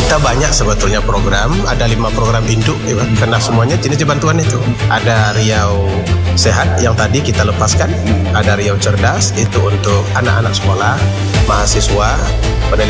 Kita banyak sebetulnya program, ada 5 program induk, ya, karena semuanya jenis bantuan itu. Ada Riau Sehat yang tadi kita lepaskan, ada Riau Cerdas itu untuk anak-anak sekolah, mahasiswa, peneliti